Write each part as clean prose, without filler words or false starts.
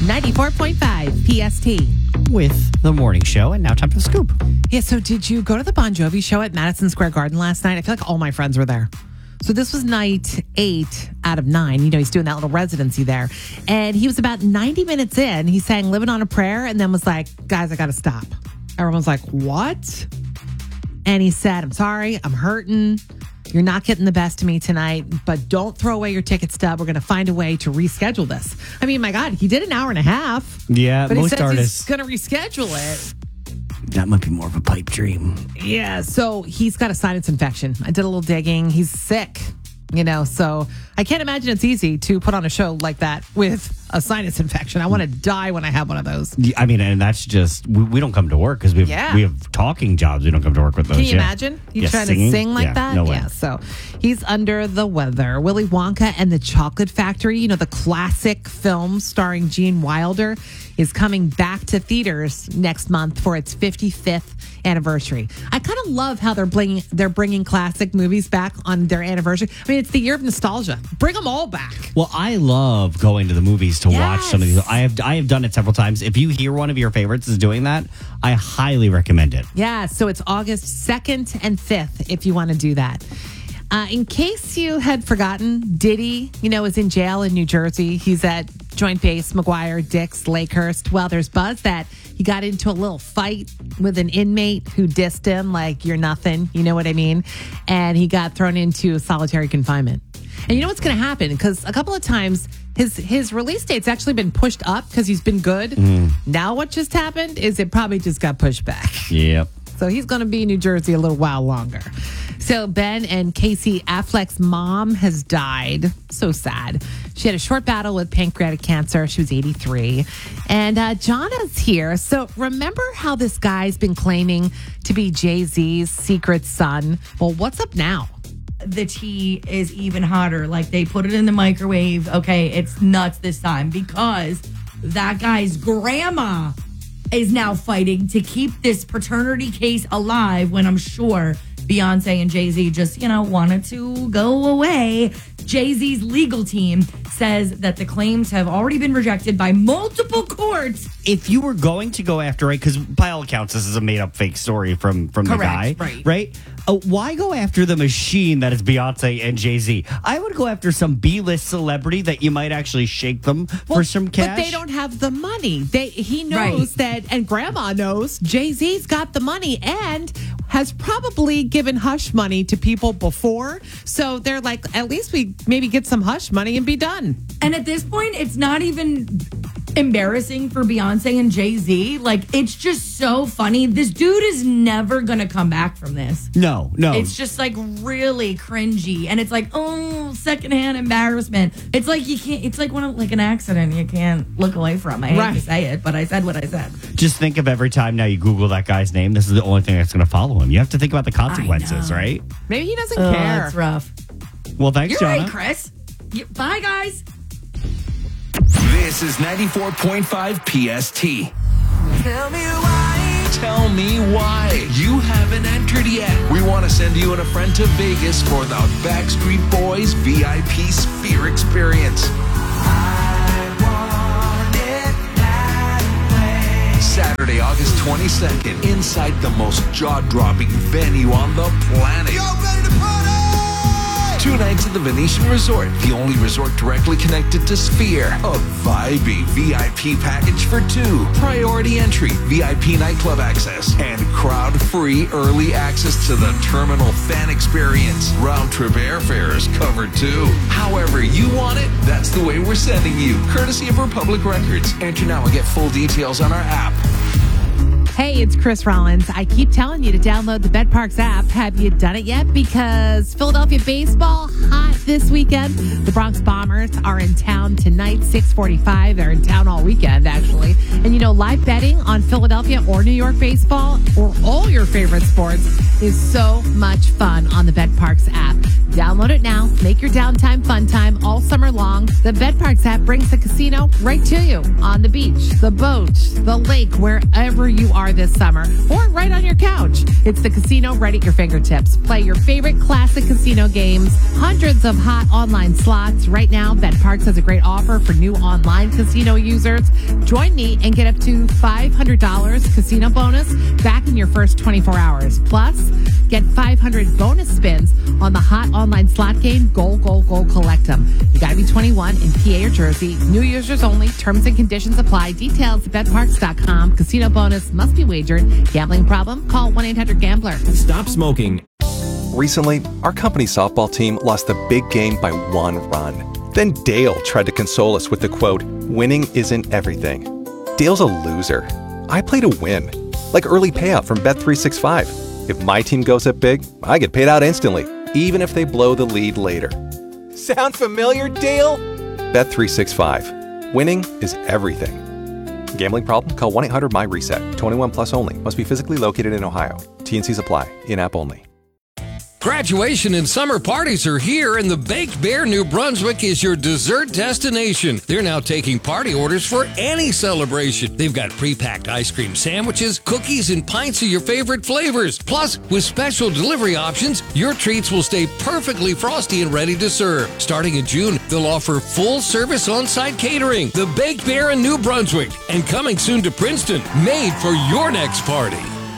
94.5 PST. With the morning show, and now time for the scoop. Yeah, so did you go to the Bon Jovi show at Madison Square Garden last night? I feel like all my friends were there. So this was night 8 out of 9. You know, he's doing that little residency there. And he was about 90 minutes in. He sang Living on a Prayer and then was like, guys, I got to stop. Everyone's like, what? And he said, I'm sorry, I'm hurting. You're not getting the best of me tonight, but don't throw away your ticket stub. We're going to find a way to reschedule this. I mean, my God, he did an hour and a half. Yeah, but most he says artists. he's going to reschedule it. That might be more of a pipe dream. Yeah, so he's got a sinus infection. I did a little digging. He's sick, you know, so I can't imagine it's easy to put on a show like that with a sinus infection. I want to die when I have one of those. I mean, and that's just, we don't come to work because we have talking jobs. We don't come to work with those. Can you imagine? You trying singing? to sing like that? No way. Yeah, so he's under the weather. Willy Wonka and the Chocolate Factory, you know, the classic film starring Gene Wilder, is coming back to theaters next month for its 55th anniversary. I kind of love how they're bringing classic movies back on their anniversary. I mean, it's the year of nostalgia. Bring them all back. Well, I love going to the movies to watch some of these. I have done it several times. If you hear one of your favorites is doing that, I highly recommend it. Yeah, so it's August 2nd and 5th if you want to do that. In case you had forgotten, Diddy, you know, is in jail in New Jersey. He's at Joint Base McGuire, Dix, Lakehurst. Well, there's buzz that he got into a little fight with an inmate who dissed him like you're nothing. You know what I mean? And he got thrown into solitary confinement. And you know what's going to happen? Because a couple of times his release date's actually been pushed up because he's been good. Now what just happened is it probably just got pushed back. Yep. So he's going to be in New Jersey a little while longer. So Ben and Casey Affleck's mom has died. So sad. She had a short battle with pancreatic cancer. She was 83. And Jonna's here. So remember how this guy's been claiming to be Jay-Z's secret son? Well, what's up now? The tea is even hotter. Like, they put it in the microwave. Okay, it's nuts this time because that guy's grandma is now fighting to keep this paternity case alive when I'm sure Beyonce and Jay-Z just, wanted to go away. Jay-Z's legal team says that the claims have already been rejected by multiple courts. If you were going to go after it, because by all accounts, this is a made-up fake story from the guy, right? Why go after the machine that is Beyonce and Jay-Z? I would go after some B-list celebrity that you might actually shake them for some cash. But they don't have the money. He knows that, and Grandma knows, Jay-Z's got the money and has probably given hush money to people before. So they're like, at least we maybe get some hush money and be done. And at this point, it's not even embarrassing for Beyonce and Jay-Z. Like, it's just so funny. This dude is never going to come back from this. No. It's just like really cringy. And it's like, oh, secondhand embarrassment. It's like you can't, it's like like an accident you can't look away from. I hate to say it, but I said what I said. Just think of every time now you Google that guy's name, this is the only thing that's going to follow him. You have to think about the consequences, right? Maybe he doesn't care. It's rough. Well, thanks, You're Jonna. right, Chris. Bye, guys. This is 94.5 PST. Tell me why. Tell me why you haven't entered yet. We want to send you and a friend to Vegas for the Backstreet Boys VIP Sphere Experience. I want it that way. Saturday, August 22nd, inside the most jaw-dropping venue on the planet. Y'all ready to party? 2 nights at the Venetian Resort, the only resort directly connected to Sphere. A vibey VIP package for 2. Priority entry, VIP nightclub access, and crowd-free early access to the terminal fan experience. Round-trip airfare is covered too. However you want it, that's the way we're sending you. Courtesy of Republic Records. Enter now and get full details on our app. Hey, it's Chris Rollins. I keep telling you to download the BetParks app. Have you done it yet? Because Philadelphia baseball, hot this weekend. The Bronx Bombers are in town tonight, 6:45. They're in town all weekend, actually. And live betting on Philadelphia or New York baseball or all your favorite sports is so much fun on the BetParks app. Download it now. Make your downtime fun time all summer long. The BetParks app brings the casino right to you on the beach, the boat, the lake, wherever you are bar this summer or right on your couch. It's the casino right at your fingertips. Play your favorite classic casino games, hundreds of hot online slots. Right now, BetParks has a great offer for new online casino users. Join me and get up to $500 casino bonus back in your first 24 hours. Plus, get 500 bonus spins on the hot online slot game, Goal, Goal, Goal, Collect 'em. You gotta be 21 in PA or Jersey. New users only. Terms and conditions apply. Details at betparks.com. Casino bonus must be wagered. Gambling problem? Call 1-800-GAMBLER. Stop smoking. Recently, our company's softball team lost the big game by 1 run. Then Dale tried to console us with the quote, "Winning isn't everything." Dale's a loser. I play to win. Like early payout from Bet365. If my team goes up big, I get paid out instantly, even if they blow the lead later. Sound familiar, Dale? Bet365. Winning is everything. Gambling problem? Call 1-800-MY-RESET. 21 plus only. Must be physically located in Ohio. T&Cs apply. In-app only. Graduation and summer parties are here, and the Baked Bear New Brunswick is your dessert destination. They're now taking party orders for any celebration. They've got pre-packed ice cream sandwiches, cookies, and pints of your favorite flavors. Plus, with special delivery options, your treats will stay perfectly frosty and ready to serve. Starting in June, they'll offer full-service on-site catering. The Baked Bear in New Brunswick, and coming soon to Princeton, made for your next party.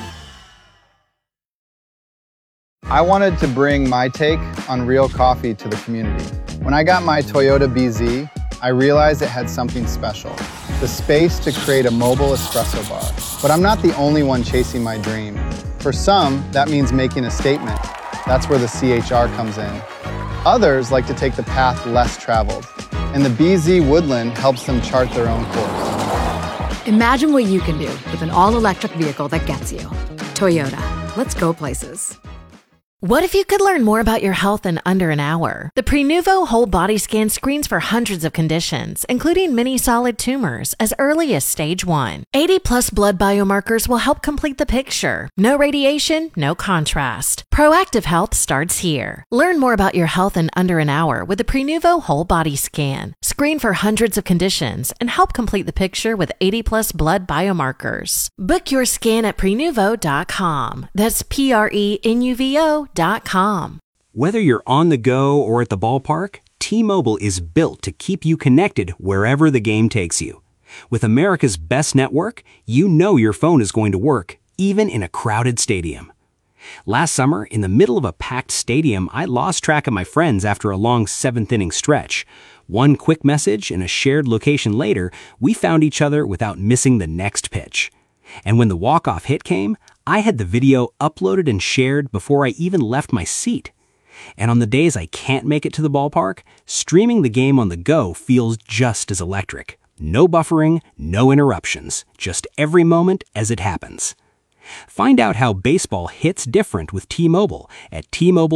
I wanted to bring my take on real coffee to the community. When I got my Toyota BZ, I realized it had something special, the space to create a mobile espresso bar. But I'm not the only one chasing my dream. For some, that means making a statement. That's where the CHR comes in. Others like to take the path less traveled, and the BZ Woodland helps them chart their own course. Imagine what you can do with an all-electric vehicle that gets you. Toyota. Let's go places. What if you could learn more about your health in under an hour? The Prenuvo Whole Body Scan screens for hundreds of conditions, including many solid tumors, as early as stage 1. 80-plus blood biomarkers will help complete the picture. No radiation, no contrast. Proactive health starts here. Learn more about your health in under an hour with the Prenuvo Whole Body Scan. Screen for hundreds of conditions and help complete the picture with 80-plus blood biomarkers. Book your scan at Prenuvo.com. That's Prenuvo.com. Whether you're on the go or at the ballpark, T-Mobile is built to keep you connected wherever the game takes you. With America's best network, you know your phone is going to work, even in a crowded stadium. Last summer, in the middle of a packed stadium, I lost track of my friends after a long seventh-inning stretch. One quick message and a shared location later, we found each other without missing the next pitch. And when the walk-off hit came, I had the video uploaded and shared before I even left my seat. And on the days I can't make it to the ballpark, streaming the game on the go feels just as electric. No buffering, no interruptions, just every moment as it happens. Find out how baseball hits different with T-Mobile at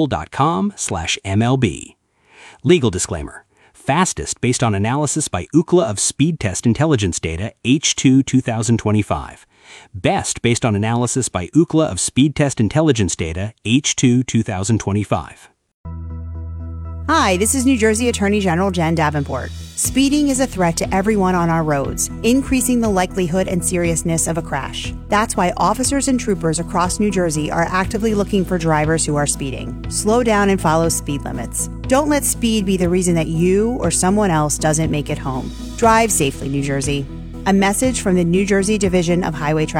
T-Mobile.com/MLB. Legal disclaimer. Fastest based on analysis by Ookla of Speed Test Intelligence Data H2 2025. Best based on analysis by Ookla of Speed Test Intelligence Data H2 2025. Hi, this is New Jersey Attorney General Jen Davenport. Speeding is a threat to everyone on our roads, increasing the likelihood and seriousness of a crash. That's why officers and troopers across New Jersey are actively looking for drivers who are speeding. Slow down and follow speed limits. Don't let speed be the reason that you or someone else doesn't make it home. Drive safely, New Jersey. A message from the New Jersey Division of Highway Traffic.